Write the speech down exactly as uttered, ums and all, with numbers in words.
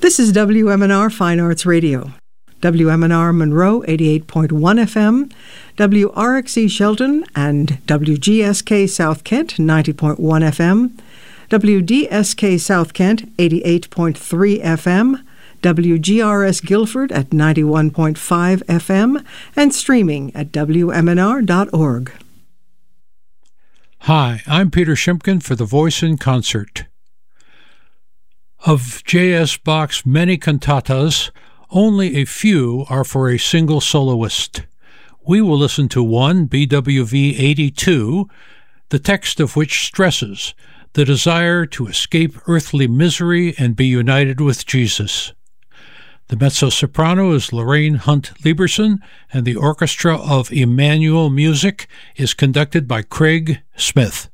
This is W M N R Fine Arts Radio. W M N R Monroe, eighty-eight point one F M, W R X E Shelton and W G S K South Kent, ninety point one F M, W D S K South Kent, eighty-eight point three F M, W G R S Guilford at ninety-one point five F M, and streaming at W M N R dot org. Hi, I'm Peter Shimkin for The Voice in Concert. Of J S. Bach's many cantatas, only a few are for a single soloist. We will listen to one, B W V eighty-two, the text of which stresses the desire to escape earthly misery and be united with Jesus. The mezzo-soprano is Lorraine Hunt Lieberson, and the orchestra of Emmanuel Music is conducted by Craig Smith.